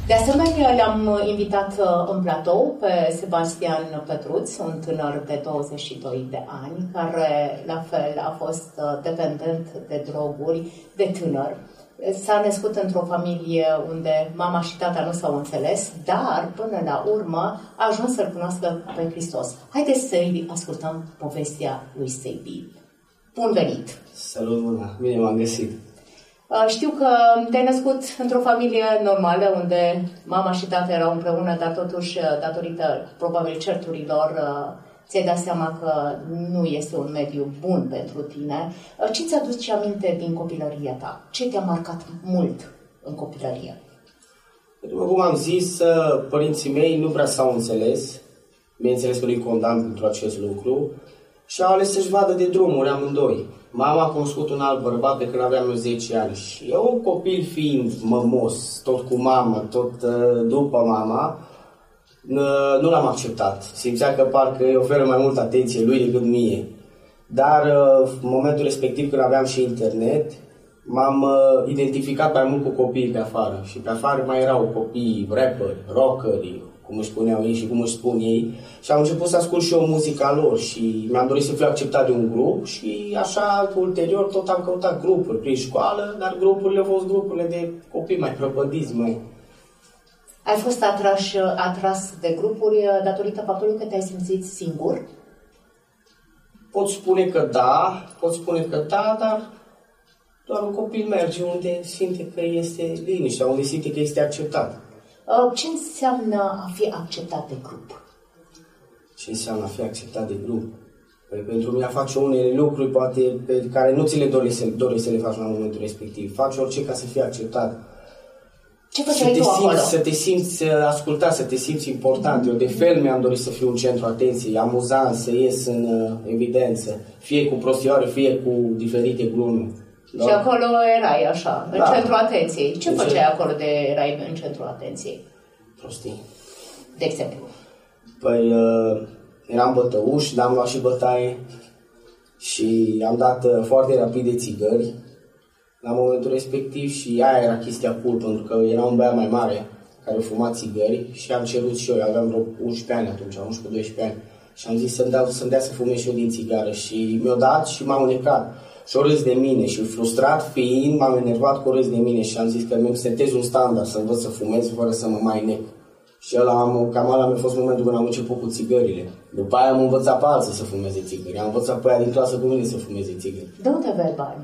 De asemenea, le-am invitat în platou pe Sebastian Petruț, un tânăr de 22 de ani, care la fel a fost dependent de droguri de tânăr. S-a născut într-o familie unde mama și tata nu s-au înțeles, dar până la urmă a ajuns să-L cunoască pe Hristos. Haideți să-i ascultăm povestea lui Sebi. Bun venit! Salut, bună! Bine m-am găsit! Știu că te-ai născut într-o familie normală, unde mama și tata erau împreună, dar totuși, datorită probabil certurilor, ți-ai dat seama că nu este un mediu bun pentru tine. Ce ți-aduce aminte din copilăria ta? Ce te-a marcat mult în copilărie? După cum am zis, părinții mei nu prea s-au înțeles. Bineînțeles că nu-i condamn pentru acest lucru. Și au ales să-și vadă de drumuri amândoi. Mama a cunoscut un alt bărbat de când aveam eu 10 ani. Și eu, un copil fiind mămos, tot cu mama, tot după mama, nu l-am acceptat. Simțea că parcă îi oferă mai multă atenție lui decât mie. Dar în momentul respectiv, când aveam și internet, m-am identificat mai mult cu copiii pe afară. Și pe afară mai erau copii rapperi, rockeri, cum își spuneau ei și cum își spun ei. Și am început să ascult și eu muzica lor și mi-am dorit să fiu acceptat de un grup și așa, ulterior, tot am căutat grupuri prin școală, dar grupurile au fost grupurile de copii mai prăpădiți, mai... Ai fost atras de grupuri datorită faptului că te-ai simțit singur? Pot spune că da, dar doar un copil merge unde simte că este liniștea, unde simte că este acceptat. Ce înseamnă a fi acceptat de grup? Ce înseamnă a fi acceptat de grup? Păi pentru mine a face unele lucruri poate pe care nu ți le dorești să le faci la momentul respectiv. Faci orice ca să fii acceptat. Ce făceai tu acolo? Să te simți ascultat, să te simți important. Eu de fel mi-am dorit să fiu un centru atenției, amuzant, să ies în evidență. Fie cu prostioare, fie cu diferite glume. Da? Și acolo erai așa, în centru atenției. Ce făceai acolo de erai în centru atenției? Prostii. De exemplu? Păi eram bătăuș, dar am luat și bătaie și am dat foarte rapid de țigări la momentul respectiv și aia era chestia cool, pentru că era un băiat mai mare care fuma țigări și am cerut și eu aveam vreo 11 ani atunci, 11-12 ani și am zis să-mi dea să fumez și eu din țigară și mi-o dat și m-am unecat. Și o râs de mine și frustrat fiind, m-am enervat cu o râs de mine și am zis că mi-mi setez un standard să învăț să fumez fără să mă mai nec. Și cam ăla mi-a fost momentul când am început cu țigările. După aia am învățat pe alții să fumeze țigări. Am învățat pe aia din clasă cu mine să fumeze țigări. De unde aveai bani?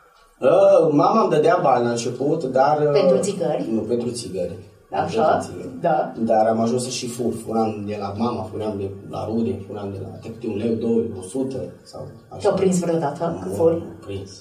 Mama îmi dădea bani la început, dar... Pentru țigări? Nu, pentru țigări. Așa? Da. Dar am ajuns să și fur. Furam de la mama, furam de la rude, furam de la câte 1 leu, 2, 100 sau așa. Te-au prins vreodată că furi? Prins.